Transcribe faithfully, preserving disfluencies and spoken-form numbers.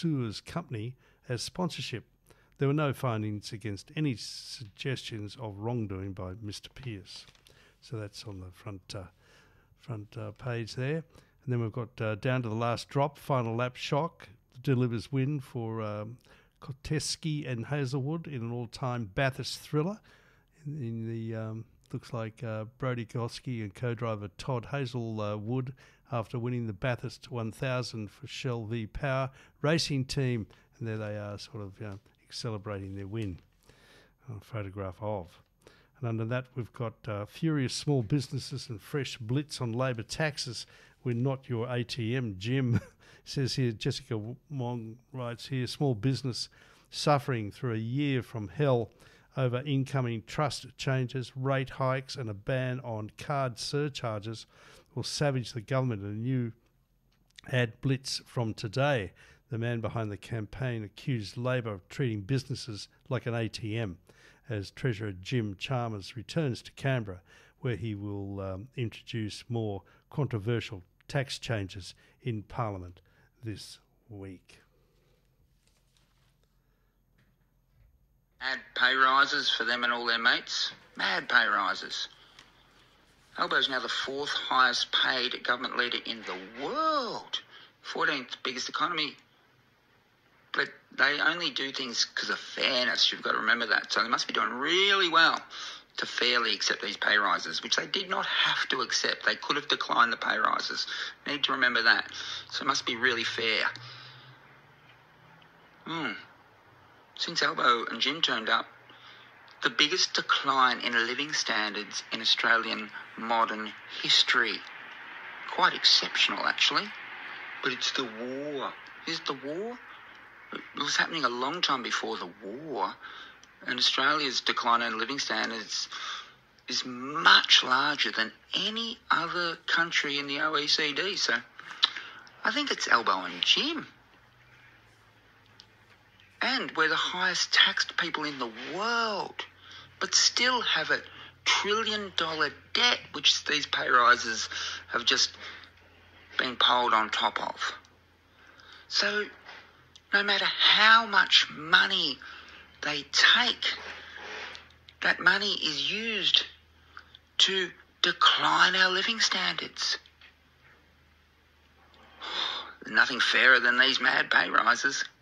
Suez company as sponsorship. There were no findings against any suggestions of wrongdoing by Mister Pearce. So that's on the front uh, front uh, page there. And then we've got uh, down to the last drop, final lap shock, delivers win for um, Koteski and Hazelwood in an all-time Bathurst thriller. In, in the um, looks like uh, Brody Koski and co-driver Todd Hazelwood after winning the Bathurst one thousand for Shell V Power Racing Team. And there they are, sort of you know, celebrating their win. A photograph of. And under that, we've got uh, furious small businesses and fresh blitz on Labor taxes. We're not your A T M, Jim. Says here, Jessica Wong writes here, small business suffering through a year from hell over incoming trust changes, rate hikes and a ban on card surcharges will savage the government. A new ad blitz from today. The man behind the campaign accused Labor of treating businesses like an A T M as Treasurer Jim Chalmers returns to Canberra, where he will um, introduce more controversial tax changes in Parliament this week. Mad pay rises for them and all their mates. Mad pay rises. Albo's now the fourth highest paid government leader in the world. fourteenth biggest economy. But they only do things because of fairness. You've got to remember that. So they must be doing really well to fairly accept these pay rises, which they did not have to accept. They could have declined the pay rises. Need to remember that. So it must be really fair. Hmm. Since Albo and Jim turned up, the biggest decline in living standards in Australian modern history. Quite exceptional, actually. But it's the war. Is it the war? It was happening a long time before the war, and Australia's decline in living standards is much larger than any other country in the O E C D. So I think it's Albo and Jim. And we're the highest taxed people in the world, but still have a trillion dollar debt, which these pay rises have just been piled on top of. So no matter how much money they take, that money is used to decline our living standards. Nothing fairer than these mad pay rises.